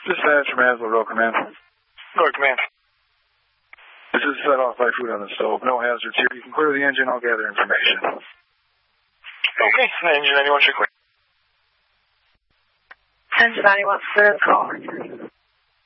Dispatch from Hasbro, Road Command. Road Command. This is set off by food on the stove. No hazards here. You can clear the engine. I'll gather information. Okay, engine anyone should clear. 10-91, clear the call.